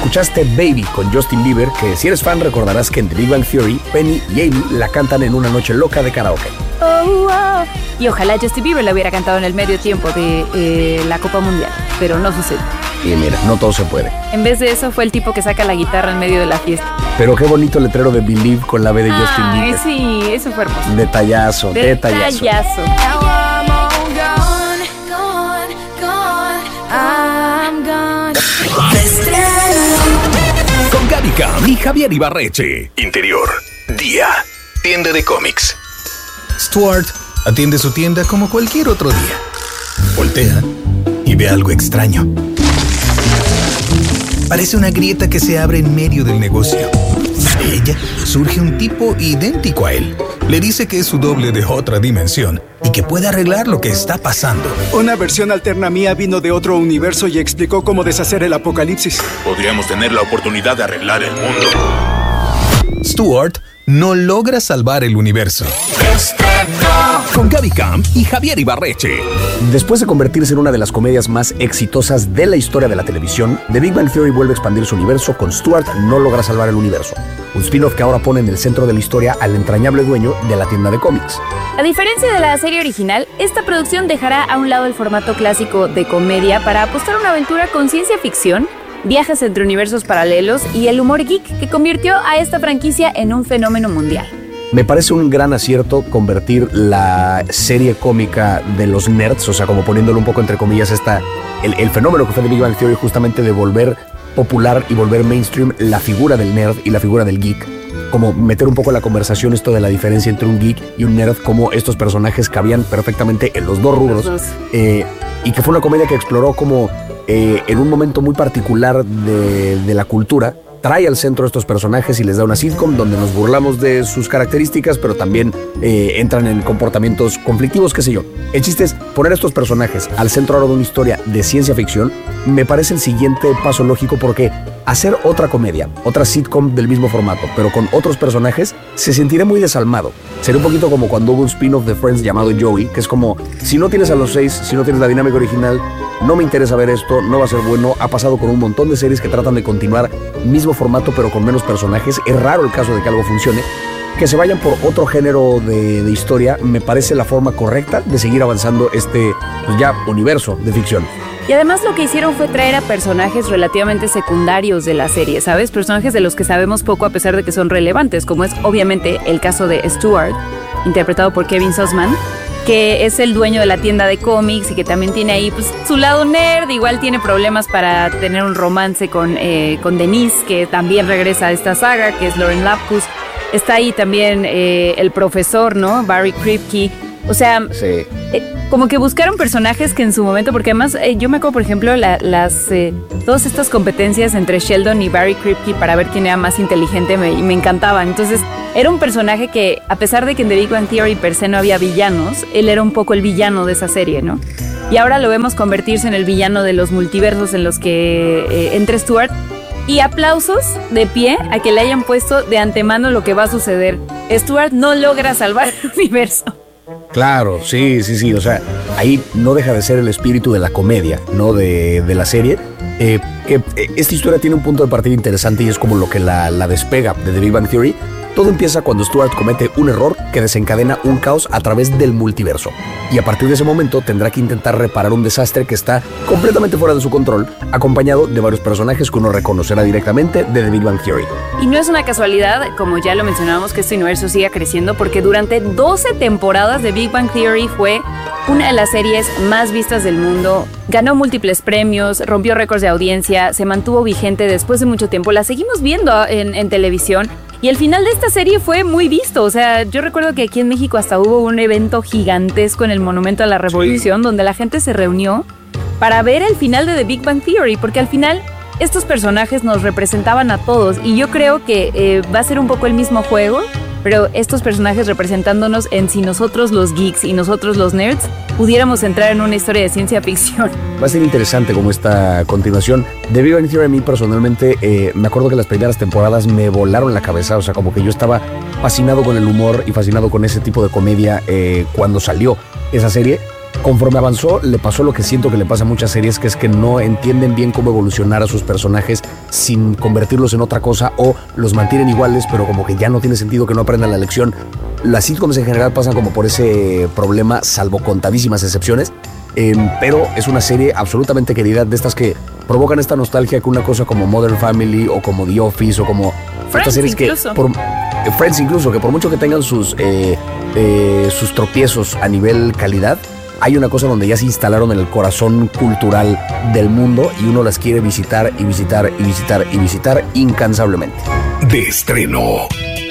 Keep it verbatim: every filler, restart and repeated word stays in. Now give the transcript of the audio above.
Escuchaste Baby con Justin Bieber, que si eres fan recordarás que en The Big Bang Theory, Penny y Amy la cantan en una noche loca de karaoke. Oh, oh. Y ojalá Justin Bieber la hubiera cantado en el medio tiempo de eh, la Copa Mundial, pero no sucedió. Y mira, no todo se puede. En vez de eso fue el tipo que saca la guitarra en medio de la fiesta. Pero qué bonito letrero de Believe con la B de Justin Ay, Bieber. sí, eso fue hermoso. Detallazo, detallazo. Detallazo. Con Gaby Cam y Javier Ibarreche. Interior, día, tienda de cómics. Stuart atiende su tienda como cualquier otro día. Voltea y ve algo extraño. Parece una grieta que se abre en medio del negocio. De ella surge un tipo idéntico a él. Le dice que es su doble de otra dimensión y que puede arreglar lo que está pasando. Una versión alterna mía vino de otro universo y explicó cómo deshacer el apocalipsis. Podríamos tener la oportunidad de arreglar el mundo. Stuart no logra salvar el universo. Con Gaby Cam y Javier Ibarreche. Después de convertirse en una de las comedias más exitosas de la historia de la televisión, The Big Bang Theory vuelve a expandir su universo con Stuart no logra salvar el universo. Un spin-off que ahora pone en el centro de la historia al entrañable dueño de la tienda de cómics. A diferencia de la serie original, esta producción dejará a un lado el formato clásico de comedia para apostar a una aventura con ciencia ficción, viajes entre universos paralelos y el humor geek que convirtió a esta franquicia en un fenómeno mundial. Me parece un gran acierto convertir la serie cómica de los nerds, o sea, como poniéndolo un poco entre comillas, esta, el, el fenómeno que fue The Big Bang Theory, justamente de volver popular y volver mainstream la figura del nerd y la figura del geek. Como meter un poco en la conversación esto de la diferencia entre un geek y un nerd, como estos personajes cabían perfectamente en los dos rubros. Los dos. Eh, y que fue una comedia que exploró como eh, en un momento muy particular de, de la cultura, trae al centro a estos personajes y les da una sitcom donde nos burlamos de sus características, pero también eh, entran en comportamientos conflictivos, qué sé yo. El chiste es poner a estos personajes al centro ahora de una historia de ciencia ficción. Me parece el siguiente paso lógico, porque hacer otra comedia, otra sitcom del mismo formato, pero con otros personajes, se sentirá muy desalmado. Sería un poquito como cuando hubo un spin-off de Friends llamado Joey, que es como, si no tienes a los seis, si no tienes la dinámica original, no me interesa ver esto, no va a ser bueno. Ha pasado con un montón de series que tratan de continuar mismo formato pero con menos personajes. Es raro el caso de que algo funcione. Que se vayan por otro género de, de historia me parece la forma correcta de seguir avanzando este pues ya universo de ficción. Y además lo que hicieron fue traer a personajes relativamente secundarios de la serie, ¿sabes? Personajes de los que sabemos poco a pesar de que son relevantes, como es obviamente el caso de Stuart, interpretado por Kevin Sussman, que es el dueño de la tienda de cómics y que también tiene ahí pues, su lado nerd. Igual tiene problemas para tener un romance con, eh, con Denise, que también regresa a esta saga, que es Lauren Lapkus. Está ahí también eh, el profesor, ¿no? Barry Kripke. O sea, Sí. eh, como que buscaron personajes que en su momento, porque además eh, yo me acuerdo, por ejemplo, la, las eh, todas estas competencias entre Sheldon y Barry Kripke para ver quién era más inteligente me, me encantaban. Entonces, era un personaje que, a pesar de que en The Big Bang Theory per se no había villanos, él era un poco el villano de esa serie, ¿no? Y ahora lo vemos convertirse en el villano de los multiversos en los que eh, entra Stuart. Y aplausos de pie a que le hayan puesto de antemano lo que va a suceder. Stuart no logra salvar el universo. Claro, sí, sí, sí. O sea, ahí no deja de ser el espíritu de la comedia, no de, de la serie. Eh, que eh, esta historia tiene un punto de partida interesante y es como lo que la, la despega de The Big Bang Theory. Todo empieza cuando Stuart comete un error que desencadena un caos a través del multiverso. Y a partir de ese momento tendrá que intentar reparar un desastre que está completamente fuera de su control, acompañado de varios personajes que uno reconocerá directamente de The Big Bang Theory. Y no es una casualidad, como ya lo mencionábamos, que este universo siga creciendo, porque durante doce temporadas The Big Bang Theory fue una de las series más vistas del mundo. Ganó múltiples premios, rompió récords de audiencia, se mantuvo vigente después de mucho tiempo. La seguimos viendo en, en televisión. Y el final de esta serie fue muy visto. O sea, yo recuerdo que aquí en México hasta hubo un evento gigantesco en el Monumento a la Revolución, sí, donde la gente se reunió para ver el final de The Big Bang Theory, porque al final estos personajes nos representaban a todos. Y yo creo que eh, va a ser un poco el mismo juego, pero estos personajes representándonos en si nosotros los geeks y nosotros los nerds pudiéramos entrar en una historia de ciencia ficción. Va a ser interesante como esta continuación. The Big Bang Theory, a mí personalmente, eh, me acuerdo que las primeras temporadas me volaron la cabeza. O sea, como que yo estaba fascinado con el humor y fascinado con ese tipo de comedia eh, cuando salió esa serie. conforme avanzó, le pasó lo que siento que le pasa a muchas series, que es que no entienden bien cómo evolucionar a sus personajes sin convertirlos en otra cosa, o los mantienen iguales, pero como que ya no tiene sentido que no aprendan la lección. Las sitcoms en general pasan como por ese problema, salvo contadísimas excepciones. Eh, pero es una serie absolutamente querida, de estas que provocan esta nostalgia que una cosa como Modern Family o como The Office o como Friends, estas series incluso. que por, eh, Friends incluso, que por mucho que tengan sus, eh, eh, sus tropiezos a nivel calidad, hay una cosa donde ya se instalaron en el corazón cultural del mundo y uno las quiere visitar y visitar y visitar y visitar incansablemente. De estreno.